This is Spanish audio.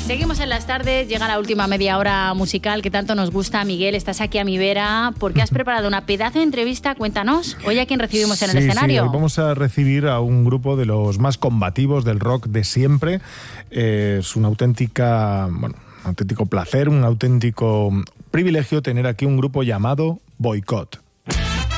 Seguimos en las tardes, llega la última media hora musical que tanto nos gusta. Miguel, estás aquí a mi vera porque has preparado una pedazo de entrevista. Cuéntanos, hoy a quién recibimos en el escenario. Sí, hoy vamos a recibir a un grupo de los más combativos del rock de siempre. Es un auténtico placer, un auténtico privilegio tener aquí un grupo llamado Boycott.